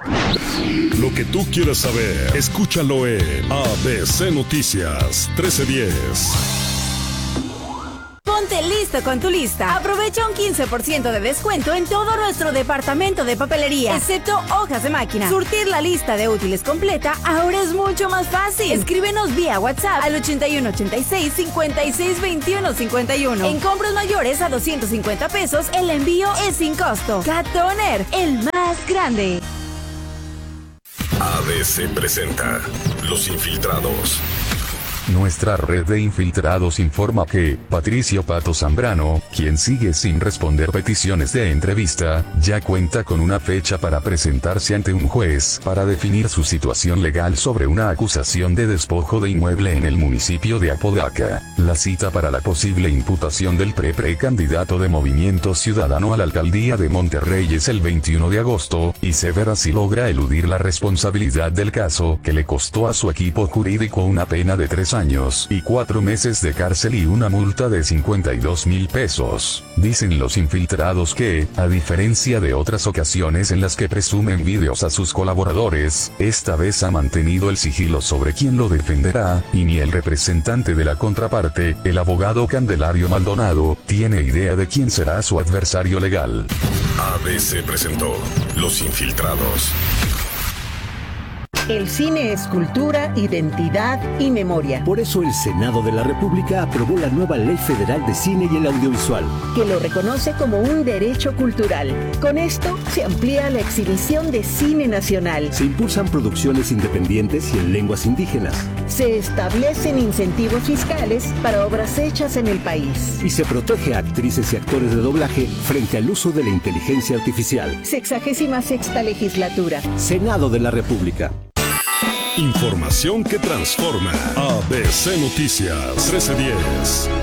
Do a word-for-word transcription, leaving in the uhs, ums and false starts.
Lo que tú quieras saber, escúchalo en A B C Noticias trece diez. Ponte listo con tu lista. Aprovecha un quince por ciento de descuento en todo nuestro departamento de papelería, excepto hojas de máquina. Surtir la lista de útiles completa ahora es mucho más fácil. Escríbenos vía WhatsApp al ochenta y uno ochenta y seis cincuenta y seis veintiuno cincuenta y uno. En compras mayores a doscientos cincuenta pesos, el envío es sin costo. Cat Toner, el más grande. A B C presenta Los Infiltrados. Nuestra red de infiltrados informa que Patricio Pato Zambrano, quien sigue sin responder peticiones de entrevista, ya cuenta con una fecha para presentarse ante un juez para definir su situación legal sobre una acusación de despojo de inmueble en el municipio de Apodaca. La cita para la posible imputación del pre-precandidato de Movimiento Ciudadano a la alcaldía de Monterrey es el veintiuno de agosto, y se verá si logra eludir la responsabilidad del caso, que le costó a su equipo jurídico una pena de tres años y cuatro meses de cárcel y una multa de cincuenta y dos mil pesos. Dicen los infiltrados que, a diferencia de otras ocasiones en las que presumen videos a sus colaboradores, esta vez ha mantenido el sigilo sobre quién lo defenderá, y ni el representante de la contraparte, el abogado Candelario Maldonado, tiene idea de quién será su adversario legal. A B C presentó Los Infiltrados. El cine es cultura, identidad y memoria. Por eso el Senado de la República aprobó la nueva Ley Federal de Cine y el Audiovisual, que lo reconoce como un derecho cultural. Con esto se amplía la exhibición de cine nacional. Se impulsan producciones independientes y en lenguas indígenas. Se establecen incentivos fiscales para obras hechas en el país. Y se protege a actrices y actores de doblaje frente al uso de la inteligencia artificial. Sexagésima sexta legislatura. Senado de la República. Información que transforma. A B C Noticias trece diez.